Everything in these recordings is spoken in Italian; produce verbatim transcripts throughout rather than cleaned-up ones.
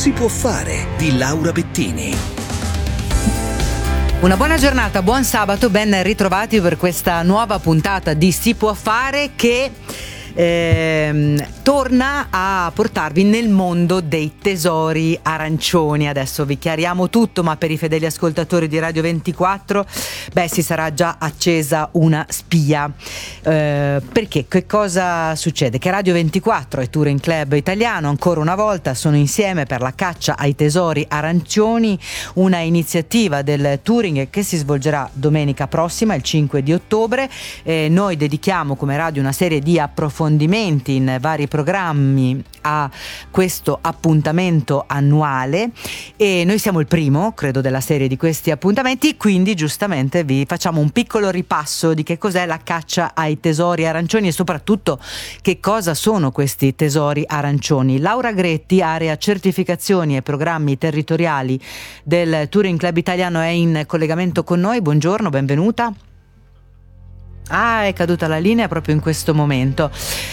Si può fare di Laura Bettini. Una buona giornata, buon sabato, ben ritrovati per questa nuova puntata di Si può fare che ehm, torna a portarvi nel mondo dei tesori arancioni. Adesso vi chiariamo tutto, ma per i fedeli ascoltatori di Radio ventiquattro, beh, si sarà già accesa una spia. Eh, perché? Che cosa succede? Che Radio ventiquattro e Touring Club Italiano ancora una volta sono insieme per la caccia ai tesori arancioni, una iniziativa del Touring che si svolgerà domenica prossima, il cinque di ottobre. Eh, noi dedichiamo come radio una serie di approfondimenti in vari programmi a questo appuntamento annuale e noi siamo il primo, credo, della serie di questi appuntamenti, quindi giustamente vi facciamo un piccolo ripasso di che cos'è la caccia ai tesori arancioni e soprattutto che cosa sono questi tesori arancioni. Laura Gretti, area certificazioni e programmi territoriali del Touring Club Italiano, è in collegamento con noi. Buongiorno, benvenuta. Ah, è caduta la linea proprio in questo momento.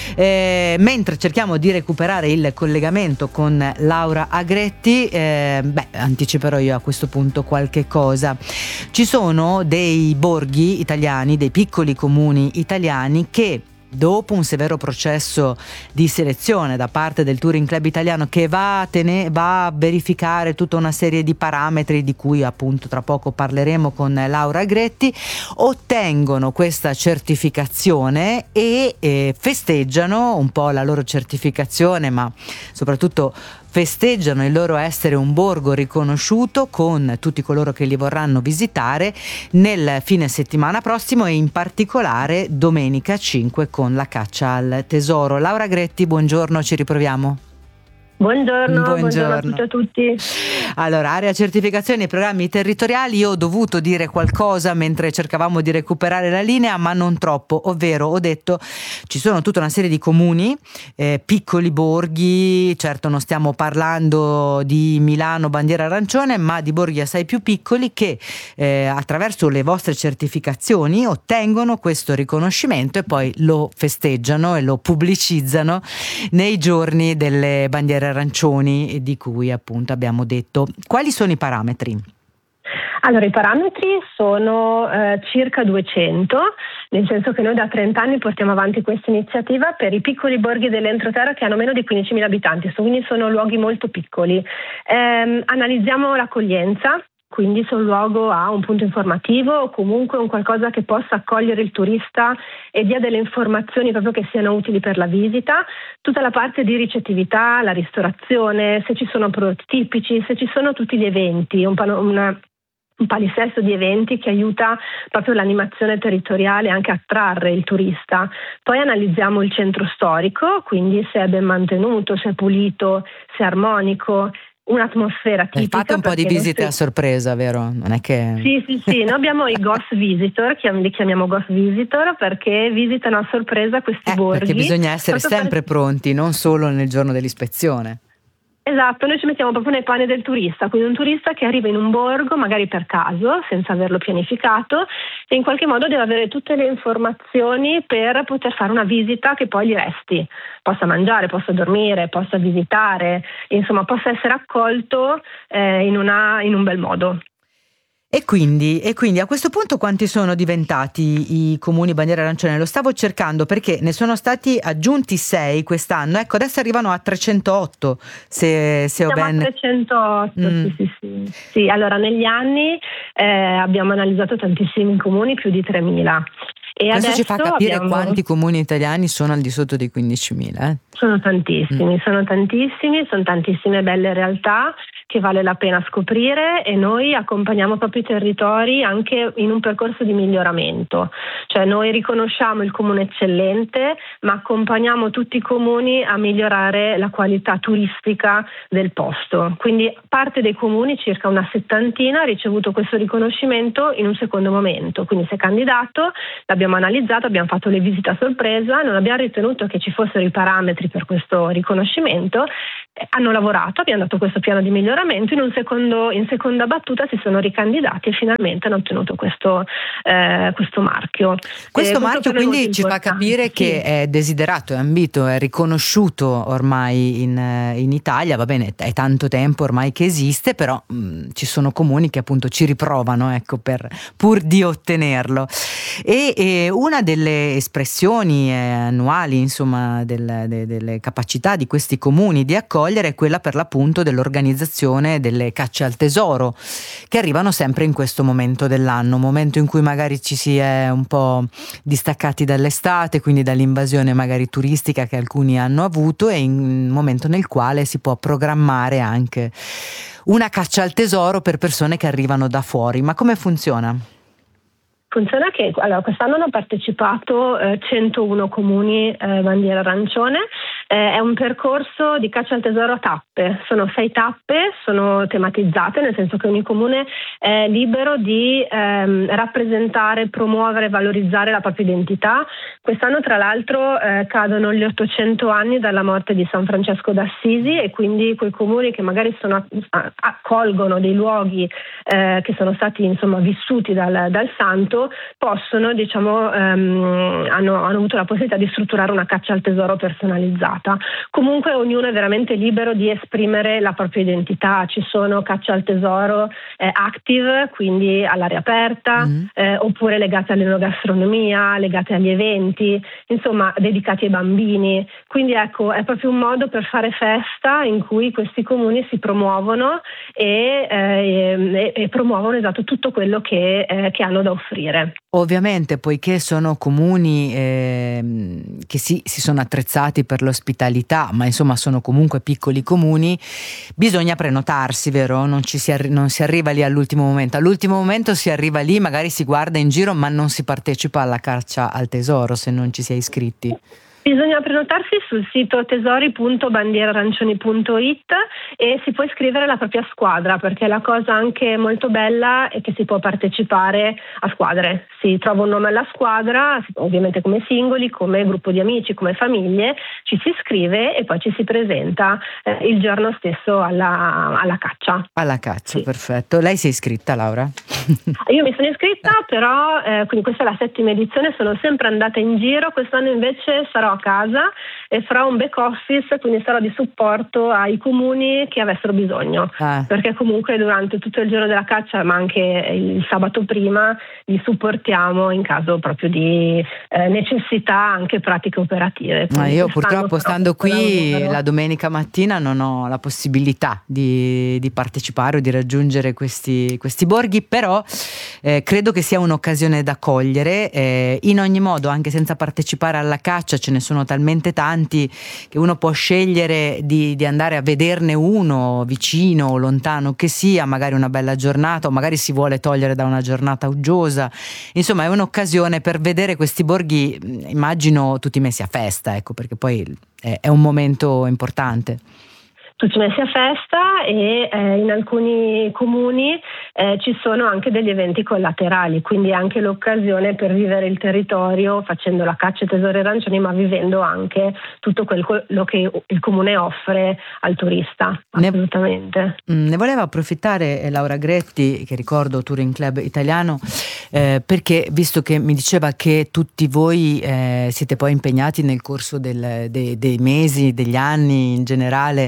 Eh, mentre cerchiamo di recuperare il collegamento con Laura Agretti, eh, beh, anticiperò io a questo punto qualche cosa. Ci sono dei borghi italiani, dei piccoli comuni italiani che, dopo un severo processo di selezione da parte del Touring Club Italiano che va a, tene- va a verificare tutta una serie di parametri di cui appunto tra poco parleremo con Laura Gretti, ottengono questa certificazione e eh, festeggiano un po' la loro certificazione, ma soprattutto festeggiano il loro essere un borgo riconosciuto con tutti coloro che li vorranno visitare nel fine settimana prossimo e in particolare domenica cinque con la caccia al tesoro. Laura Gretti, buongiorno, ci riproviamo. Buongiorno, buongiorno, buongiorno a tutti e a tutti. Allora, area certificazioni e programmi territoriali. Io ho dovuto dire qualcosa mentre cercavamo di recuperare la linea, ma non troppo, ovvero ho detto ci sono tutta una serie di comuni, eh, piccoli borghi, certo non stiamo parlando di Milano bandiera arancione, ma di borghi assai più piccoli che eh, attraverso le vostre certificazioni ottengono questo riconoscimento e poi lo festeggiano e lo pubblicizzano nei giorni delle bandiere arancioni di cui appunto abbiamo detto. Quali sono i parametri? Allora, i parametri sono eh, circa duecento, nel senso che noi da trenta anni portiamo avanti questa iniziativa per i piccoli borghi dell'entroterra che hanno meno di quindicimila abitanti, quindi sono luoghi molto piccoli. Eh, analizziamo l'accoglienza. Quindi se un luogo ha un punto informativo o comunque un qualcosa che possa accogliere il turista e dia delle informazioni proprio che siano utili per la visita, tutta la parte di ricettività, la ristorazione, se ci sono prodotti tipici, se ci sono tutti gli eventi, un, pano, una, un palinsesto di eventi che aiuta proprio l'animazione territoriale anche a attrarre il turista. Poi analizziamo il centro storico, quindi se è ben mantenuto, se è pulito, se è armonico, un'atmosfera tipica. Fate un po' di visite a sorpresa, vero? Non è che... Sì, sì, sì, noi abbiamo i ghost visitor, li chiamiamo ghost visitor perché visitano a sorpresa questi eh, borghi. Perché bisogna essere sempre per... pronti, non solo nel giorno dell'ispezione. Esatto, noi ci mettiamo proprio nei panni del turista, quindi un turista che arriva in un borgo magari per caso, senza averlo pianificato, e in qualche modo deve avere tutte le informazioni per poter fare una visita che poi gli resti, possa mangiare, possa dormire, possa visitare, insomma possa essere accolto eh, in, una, in un bel modo. E quindi, e quindi a questo punto quanti sono diventati i comuni bandiera arancione? Lo stavo cercando perché ne sono stati aggiunti sei quest'anno. Ecco, adesso arrivano a trecentootto, se, se ho ben... a trecentootto, mm. sì, sì, sì. Sì, allora negli anni eh, abbiamo analizzato tantissimi comuni, più di tremila. E questo adesso ci fa capire abbiamo... quanti comuni italiani sono al di sotto dei quindicimila. Eh? Sono tantissimi, mm. sono tantissimi, sono tantissime belle realtà che vale la pena scoprire e noi accompagniamo proprio i territori anche in un percorso di miglioramento. Cioè noi riconosciamo il comune eccellente, ma accompagniamo tutti i comuni a migliorare la qualità turistica del posto. Quindi parte dei comuni, circa una settantina, ha ricevuto questo riconoscimento in un secondo momento. Quindi si è candidato, l'abbiamo analizzato, abbiamo fatto le visite a sorpresa, non abbiamo ritenuto che ci fossero i parametri per questo riconoscimento hanno lavorato, abbiamo dato questo piano di miglioramento, in un secondo, in seconda battuta si sono ricandidati e finalmente hanno ottenuto questo, eh, questo marchio. Questo eh, marchio questo quindi ci fa capire sì. che è desiderato, è ambito, è riconosciuto ormai in, in Italia, va bene, è tanto tempo ormai che esiste, però mh, ci sono comuni che appunto ci riprovano, ecco, per, pur di ottenerlo. E, e una delle espressioni eh, annuali, insomma, del, de, delle capacità di questi comuni di accogliere è quella per l'appunto dell'organizzazione delle cacce al tesoro, che arrivano sempre in questo momento dell'anno, momento in cui magari ci si è un po' distaccati dall'estate, quindi dall'invasione magari turistica che alcuni hanno avuto, e in un momento nel quale si può programmare anche una caccia al tesoro per persone che arrivano da fuori. Ma come funziona? Funziona che allora, quest'anno hanno partecipato eh, centouno comuni eh, bandiera arancione, eh, è un percorso di caccia al tesoro a tappe, sono sei tappe, sono tematizzate, nel senso che ogni comune è libero di ehm, rappresentare, promuovere, valorizzare la propria identità. Quest'anno tra l'altro eh, cadono gli ottocento anni dalla morte di San Francesco d'Assisi, e quindi quei comuni che magari sono, accolgono dei luoghi eh, che sono stati insomma vissuti dal, dal santo possono, diciamo, ehm, hanno, hanno avuto la possibilità di strutturare una caccia al tesoro personalizzata. Comunque ognuno è veramente libero di esprimere la propria identità. Ci sono caccia al tesoro eh, active, quindi all'aria aperta, mm. eh, oppure legate all'enogastronomia, legate agli eventi, insomma dedicati ai bambini. Quindi ecco, è proprio un modo per fare festa in cui questi comuni si promuovono e, eh, e, e promuovono esatto tutto quello che, eh, che hanno da offrire. Ovviamente, poiché sono comuni eh, che si, si sono attrezzati per l'ospitalità, ma insomma sono comunque piccoli comuni, bisogna prenotarsi, vero? Non, ci si arri- non si arriva lì all'ultimo momento. All'ultimo momento si arriva lì, magari si guarda in giro, ma non si partecipa alla caccia al tesoro se non ci si è iscritti. Bisogna prenotarsi sul sito tesori punto bandiera arancioni punto it e si può iscrivere la propria squadra, perché la cosa anche molto bella è che si può partecipare a squadre. Si trova un nome alla squadra, ovviamente come singoli, come gruppo di amici, come famiglie, ci si iscrive e poi ci si presenta eh, il giorno stesso alla, alla caccia. Alla caccia, sì. Perfetto. Lei si è iscritta, Laura? Io mi sono iscritta, però eh, quindi questa è la settima edizione, sono sempre andata in giro. Quest'anno invece sarò a casa e farò un back office, quindi sarò di supporto ai comuni che avessero bisogno, ah. perché comunque durante tutto il giorno della caccia, ma anche il sabato prima, li supportiamo in caso proprio di eh, necessità anche pratiche operative. Ma io purtroppo stando qui la domenica mattina non ho la possibilità di, di partecipare o di raggiungere questi, questi borghi, però eh, credo che sia un'occasione da cogliere. Eh, in ogni modo, anche senza partecipare alla caccia, ce ne sono talmente tanti che uno può scegliere di, di andare a vederne uno vicino o lontano che sia, magari una bella giornata, o magari si vuole togliere da una giornata uggiosa. Insomma, è un'occasione per vedere questi borghi, immagino tutti messi a festa, ecco, perché poi è, è un momento importante. Tutti messi a festa e eh, in alcuni comuni eh, ci sono anche degli eventi collaterali, quindi anche l'occasione per vivere il territorio facendo la caccia ai tesori arancioni, ma vivendo anche tutto quello che il comune offre al turista. Assolutamente. Ne, ne voleva approfittare Laura Gretti, che ricordo Touring Club Italiano, eh, perché visto che mi diceva che tutti voi eh, siete poi impegnati nel corso del, dei, dei mesi, degli anni in generale,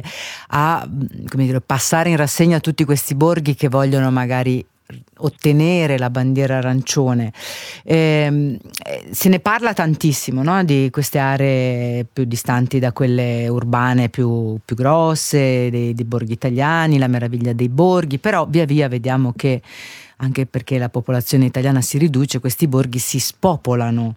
a come dire, passare in rassegna tutti questi borghi che vogliono magari ottenere la bandiera arancione. Eh, se ne parla tantissimo, no? Di queste aree più distanti da quelle urbane più, più grosse, dei, dei borghi italiani, la meraviglia dei borghi, però via via vediamo che, anche perché la popolazione italiana si riduce, questi borghi si spopolano.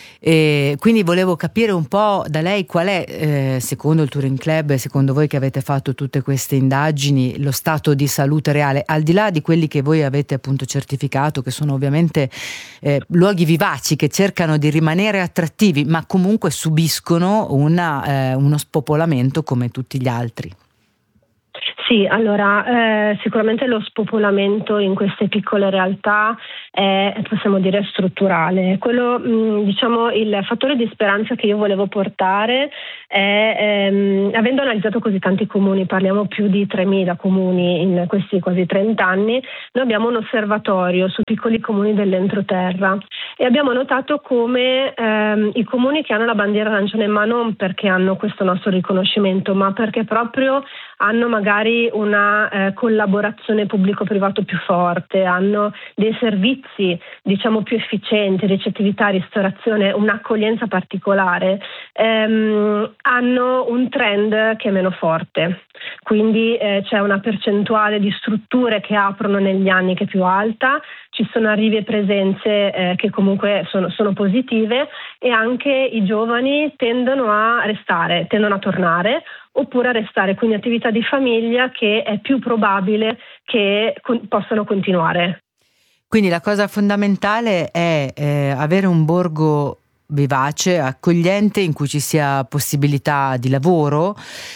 E quindi volevo capire un po' da lei qual è, eh, secondo il Touring Club, secondo voi che avete fatto tutte queste indagini, lo stato di salute reale, al di là di quelli che voi avete appunto certificato, che sono ovviamente eh, luoghi vivaci che cercano di rimanere attrattivi, ma comunque subiscono una, eh, uno spopolamento come tutti gli altri. Sì, allora eh, sicuramente lo spopolamento in queste piccole realtà è, possiamo dire, strutturale. Quello, mh, diciamo, il fattore di speranza che io volevo portare è, ehm, avendo analizzato così tanti comuni, parliamo più di tremila comuni in questi quasi trenta anni, noi abbiamo un osservatorio su piccoli comuni dell'entroterra e abbiamo notato come ehm, i comuni che hanno la bandiera arancione, ma non perché hanno questo nostro riconoscimento, ma perché proprio hanno magari una eh, collaborazione pubblico-privato più forte, hanno dei servizi diciamo più efficienti, ricettività, ristorazione, un'accoglienza particolare, ehm, hanno un trend che è meno forte. Quindi eh, c'è una percentuale di strutture che aprono negli anni che è più alta, ci sono arrivi e presenze eh, che comunque sono, sono positive e anche i giovani tendono a restare, tendono a tornare oppure a restare, quindi attività di famiglia che è più probabile che con- possano continuare. Quindi la cosa fondamentale è eh, avere un borgo vivace, accogliente, in cui ci sia possibilità di lavoro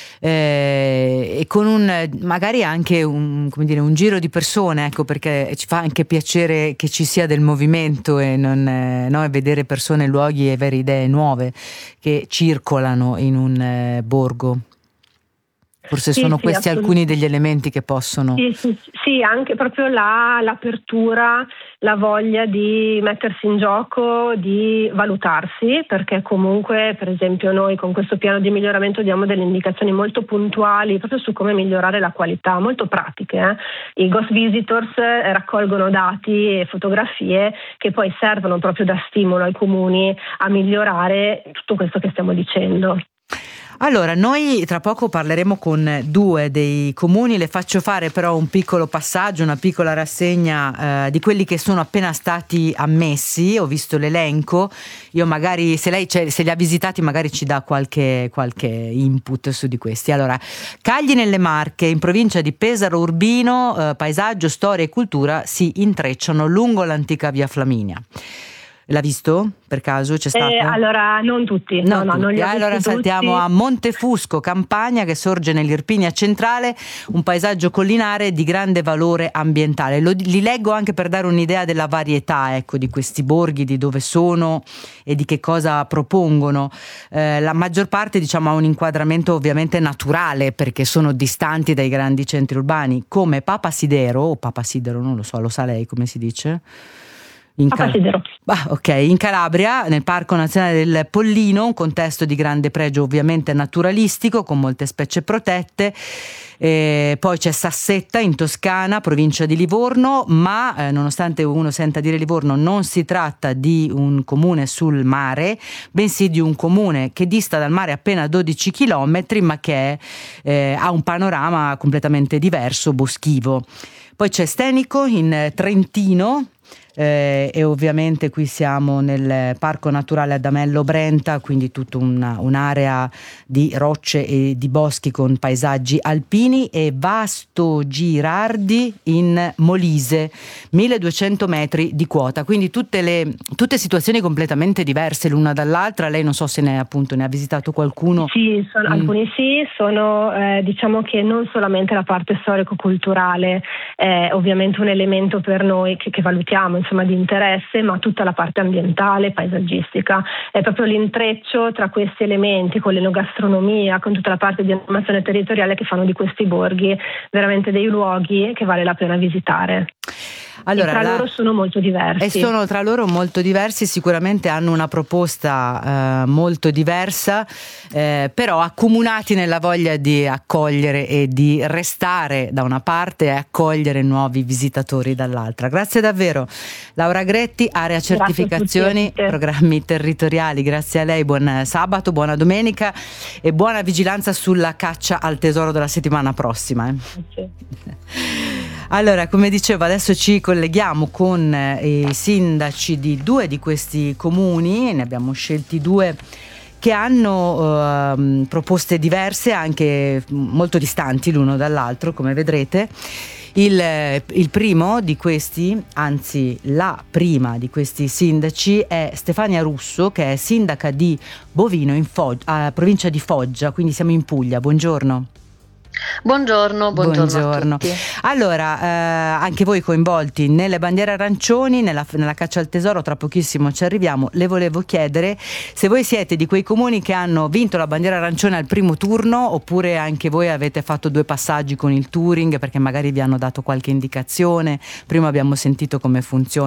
eh, e con un magari anche un, come dire, un giro di persone, ecco, perché ci fa anche piacere che ci sia del movimento e non eh, no, e vedere persone, luoghi e avere idee nuove che circolano in un eh, borgo. Forse Sì, sono sì, questi alcuni degli elementi che possono... Sì, sì, sì, anche proprio la, l'apertura, la voglia di mettersi in gioco, di valutarsi, perché comunque per esempio noi con questo piano di miglioramento diamo delle indicazioni molto puntuali proprio su come migliorare la qualità, molto pratiche. Eh? I Ghost Visitors eh, raccolgono dati e fotografie che poi servono proprio da stimolo ai comuni a migliorare tutto questo che stiamo dicendo. Allora, noi tra poco parleremo con due dei comuni, le faccio fare però un piccolo passaggio, una piccola rassegna eh, di quelli che sono appena stati ammessi. Ho visto l'elenco, io magari se lei cioè, se li ha visitati magari ci dà qualche, qualche input su di questi. Allora, Cagli nelle Marche, in provincia di Pesaro Urbino, eh, paesaggio, storia e cultura si intrecciano lungo l'antica via Flaminia. L'ha visto per caso? C'è stato? Eh, allora non tutti, no, no, no, tutti. non li ho Allora visti saltiamo tutti. a Montefusco, Campania, che sorge nell'Irpinia centrale, un paesaggio collinare di grande valore ambientale. Lo, li leggo anche per dare un'idea della varietà, ecco, di questi borghi, di dove sono e di che cosa propongono. Eh, la maggior parte, diciamo, ha un inquadramento ovviamente naturale perché sono distanti dai grandi centri urbani, come Papasidero o Papasidero, non lo so, lo sa lei come si dice? In Cal- ah, ok, in Calabria, nel Parco Nazionale del Pollino, un contesto di grande pregio ovviamente naturalistico con molte specie protette. Eh, poi c'è Sassetta in Toscana, provincia di Livorno, ma eh, nonostante uno senta dire Livorno, non si tratta di un comune sul mare, bensì di un comune che dista dal mare appena dodici chilometri, ma che eh, ha un panorama completamente diverso, boschivo. Poi c'è Stenico in Trentino. Eh, e ovviamente qui siamo nel Parco Naturale Adamello Brenta, quindi tutta una, un'area di rocce e di boschi con paesaggi alpini, e Vasto Girardi in Molise, milleduecento metri di quota, quindi tutte le tutte situazioni completamente diverse l'una dall'altra. Lei non so se ne, appunto, ne ha visitato qualcuno. Sì, sono, mm. alcuni sì, sono eh, diciamo che non solamente la parte storico-culturale è ovviamente un elemento per noi che, che valutiamo insomma di interesse, ma tutta la parte ambientale, paesaggistica, è proprio l'intreccio tra questi elementi con l'enogastronomia, con tutta la parte di animazione territoriale che fanno di questi borghi veramente dei luoghi che vale la pena visitare. Allora, e tra la... loro sono molto diversi. E sono tra loro molto diversi, sicuramente hanno una proposta eh, molto diversa, eh, però accomunati nella voglia di accogliere e di restare da una parte e accogliere nuovi visitatori dall'altra. Grazie davvero. Laura Gretti, Area Certificazioni, Programmi Territoriali. Grazie a lei, buon sabato, buona domenica e buona vigilanza sulla caccia al tesoro della settimana prossima. Eh. Grazie. Allora, come dicevo, adesso ci colleghiamo con eh, i sindaci di due di questi comuni, ne abbiamo scelti due che hanno eh, proposte diverse, anche molto distanti l'uno dall'altro, come vedrete. Il, il primo di questi, anzi la prima di questi sindaci, è Stefania Russo, che è sindaca di Bovino in Foggia, provincia di Foggia, quindi siamo in Puglia. Buongiorno. Buongiorno, buongiorno, Buongiorno. a tutti. Allora, eh, anche voi coinvolti nelle bandiere arancioni, nella, nella caccia al tesoro, tra pochissimo ci arriviamo. Le volevo chiedere se voi siete di quei comuni che hanno vinto la bandiera arancione al primo turno, oppure anche voi avete fatto due passaggi con il touring, perché magari vi hanno dato qualche indicazione. Prima abbiamo sentito come funziona